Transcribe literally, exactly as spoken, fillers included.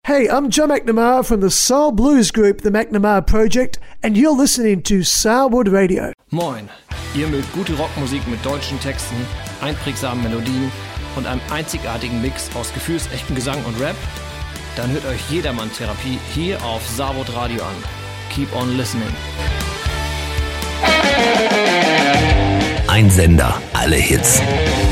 Hey, I'm Joe McNamara from the soul blues group The McNamara Project and you're listening to Sourwood Radio. Moin, ihr mögt gute Rockmusik mit deutschen Texten, einprägsamen Melodien und einem einzigartigen Mix aus gefühlsechtem Gesang und Rap? Dann hört euch Jedermann-Therapie hier auf Sourwood Radio an. Keep on listening. Ein Sender, alle Hits.